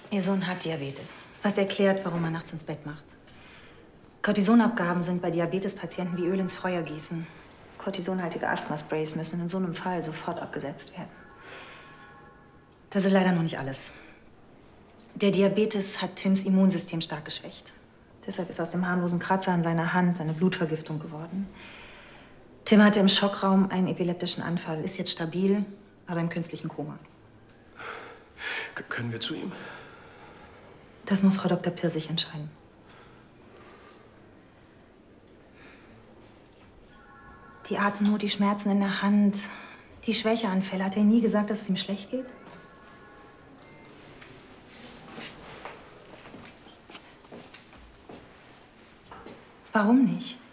Ihr Sohn hat Diabetes. Was erklärt, warum er nachts ins Bett macht. Cortisonabgaben sind bei Diabetespatienten wie Öl ins Feuer gießen. Cortisonhaltige Asthma-Sprays müssen in so einem Fall sofort abgesetzt werden. Das ist leider noch nicht alles. Der Diabetes hat Tims Immunsystem stark geschwächt. Deshalb ist aus dem harmlosen Kratzer an seiner Hand eine Blutvergiftung geworden. Tim hatte im Schockraum einen epileptischen Anfall, ist jetzt stabil, aber im künstlichen Koma. Können wir zu ihm? Das muss Frau Dr. Pirsig entscheiden. Die Atemnot, die Schmerzen in der Hand, die Schwächeanfälle. Hat er nie gesagt, dass es ihm schlecht geht? Warum nicht?